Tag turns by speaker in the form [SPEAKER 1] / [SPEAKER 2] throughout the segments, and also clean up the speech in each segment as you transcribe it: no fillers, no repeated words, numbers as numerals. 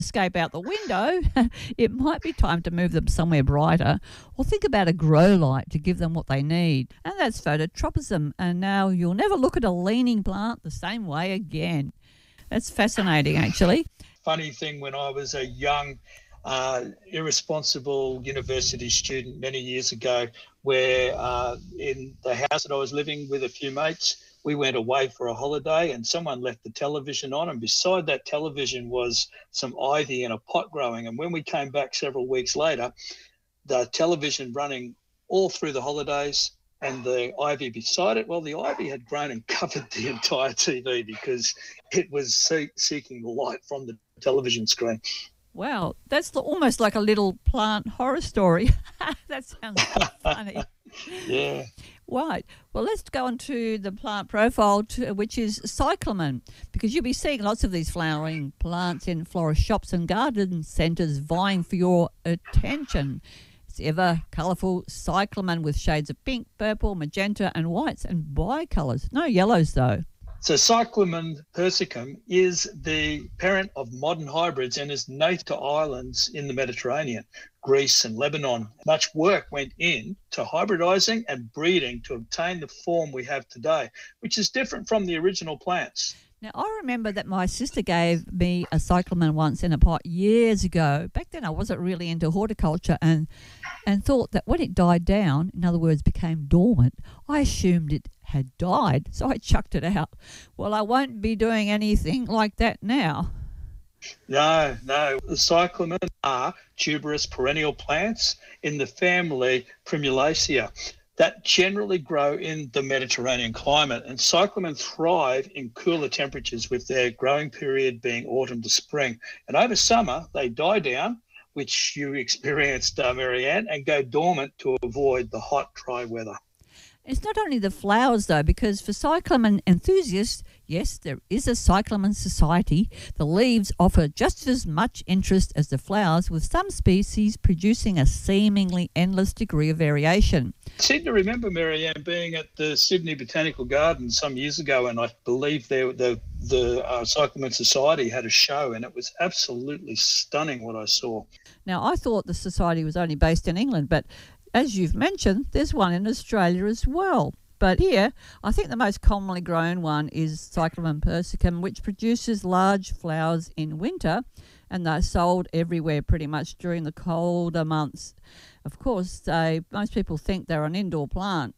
[SPEAKER 1] escape out the window, it might be time to move them somewhere brighter, or think about a grow light to give them what they need. And that's phototropism. And now you'll never look at a leaning plant the same way again. That's fascinating, actually.
[SPEAKER 2] Funny thing, when I was a young, irresponsible university student many years ago, where in the house that I was living with a few mates, we went away for a holiday and someone left the television on, and beside that television was some ivy in a pot growing. And when we came back several weeks later, the television running all through the holidays and the ivy beside it, well, the ivy had grown and covered the entire TV because it was seeking the light from the television screen.
[SPEAKER 1] Wow, that's almost like a little plant horror story. That sounds so funny.
[SPEAKER 2] Yeah.
[SPEAKER 1] Right. Well, let's go on to the plant profile, which is cyclamen, because you'll be seeing lots of these flowering plants in florist shops and garden centres vying for your attention. It's ever colourful cyclamen with shades of pink, purple, magenta and whites and bicolours. No yellows, though.
[SPEAKER 2] So Cyclamen persicum is the parent of modern hybrids and is native to islands in the Mediterranean, Greece and Lebanon. Much work went into hybridizing and breeding to obtain the form we have today, which is different from the original plants.
[SPEAKER 1] Now, I remember that my sister gave me a cyclamen once in a pot years ago. Back then I wasn't really into horticulture and thought that when it died down, in other words, became dormant, I assumed it had died, so I chucked it out. Well, I won't be doing anything like that now.
[SPEAKER 2] No. The cyclamen are tuberous perennial plants in the family Primulaceae that generally grow in the Mediterranean climate. And cyclamen thrive in cooler temperatures, with their growing period being autumn to spring. And over summer, they die down, which you experienced, Marianne, and go dormant to avoid the hot, dry weather.
[SPEAKER 1] It's not only the flowers, though, because for cyclamen enthusiasts, yes, there is a cyclamen society. The leaves offer just as much interest as the flowers, with some species producing a seemingly endless degree of variation.
[SPEAKER 2] I seem to remember, Marianne, being at the Sydney Botanical Gardens some years ago, and I believe the Cyclamen Society had a show, and it was absolutely stunning what I saw.
[SPEAKER 1] Now, I thought the society was only based in England, but as you've mentioned, there's one in Australia as well. But here, I think the most commonly grown one is Cyclamen persicum, which produces large flowers in winter, and they're sold everywhere pretty much during the colder months. Of course, most people think they're an indoor plant.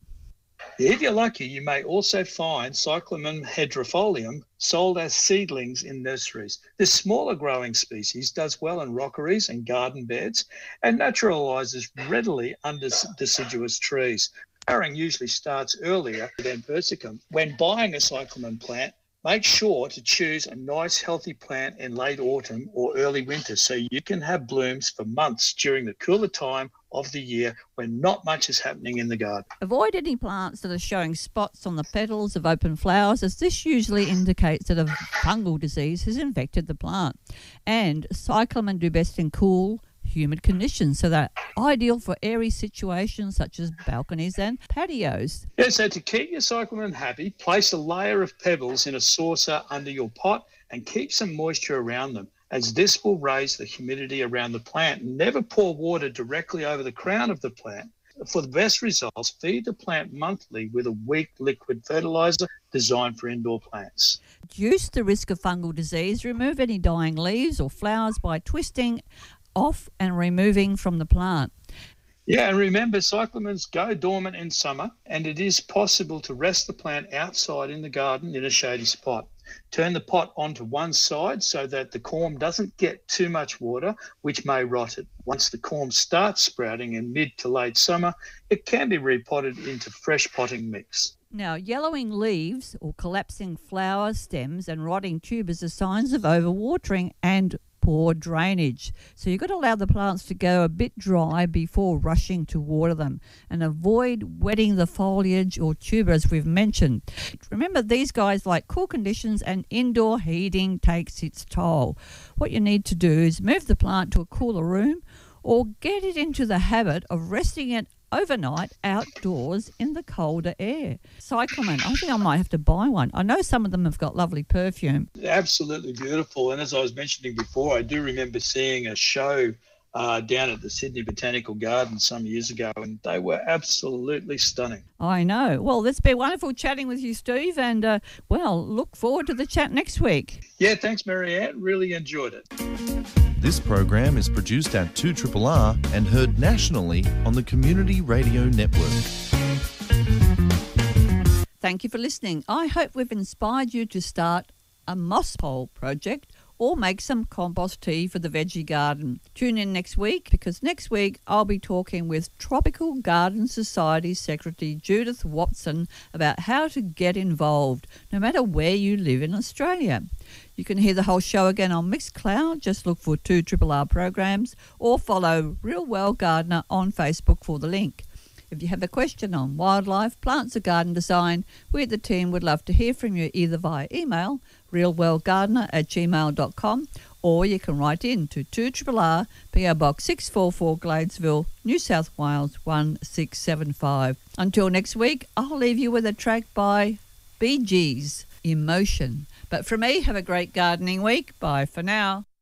[SPEAKER 2] If you're lucky, you may also find Cyclamen hydrifolium sold as seedlings in nurseries. This smaller growing species does well in rockeries and garden beds and naturalises readily under deciduous trees. Flowering usually starts earlier than persicum. When buying a cyclamen plant, make sure to choose a nice healthy plant in late autumn or early winter so you can have blooms for months during the cooler time of the year when not much is happening in the garden.
[SPEAKER 1] Avoid any plants that are showing spots on the petals of open flowers, as this usually indicates that a fungal disease has infected the plant. And cyclamen do best in cool, humid conditions, so they're ideal for airy situations such as balconies and patios.
[SPEAKER 2] Yeah, so to keep your cyclamen happy, place a layer of pebbles in a saucer under your pot and keep some moisture around them, as this will raise the humidity around the plant. Never pour water directly over the crown of the plant. For the best results, feed the plant monthly with a weak liquid fertiliser designed for indoor plants.
[SPEAKER 1] Reduce the risk of fungal disease. Remove any dying leaves or flowers by twisting off and removing from the plant.
[SPEAKER 2] Yeah, and remember, cyclamens go dormant in summer, and it is possible to rest the plant outside in the garden in a shady spot. Turn the pot onto one side so that the corm doesn't get too much water, which may rot it. Once the corm starts sprouting in mid to late summer, it can be repotted into fresh potting mix.
[SPEAKER 1] Now, yellowing leaves or collapsing flower stems and rotting tubers are signs of overwatering and poor drainage. So you've got to allow the plants to go a bit dry before rushing to water them, and avoid wetting the foliage or tuber, as we've mentioned. Remember, these guys like cool conditions, and indoor heating takes its toll. What you need to do is move the plant to a cooler room or get it into the habit of resting it overnight outdoors in the colder air. Cyclamen, I think I might have to buy one. I know some of them have got lovely perfume.
[SPEAKER 2] Absolutely beautiful. And as I was mentioning before, I do remember seeing a show down at the Sydney Botanical Gardens some years ago, and they were absolutely stunning.
[SPEAKER 1] I know. Well, it's been wonderful chatting with you, Steve, and, look forward to the chat next week.
[SPEAKER 2] Yeah, thanks, Marianne. Really enjoyed it.
[SPEAKER 3] This program is produced at 2RRR and heard nationally on the Community Radio Network.
[SPEAKER 1] Thank you for listening. I hope we've inspired you to start a moss pole project or make some compost tea for the veggie garden. Tune in next week, because next week I'll be talking with Tropical Garden Society Secretary Judith Watson about how to get involved, no matter where you live in Australia. You can hear the whole show again on Mixcloud. Just look for 2RRR programs or follow Real Well Gardener on Facebook for the link. If you have a question on wildlife, plants or garden design, we at the team would love to hear from you either via email, realwellgardener@gmail.com, or you can write in to 2RRR, PO Box 644 Gladesville, New South Wales 1675. Until next week, I'll leave you with a track by Bee Gees, Emotion. But for me, have a great gardening week. Bye for now.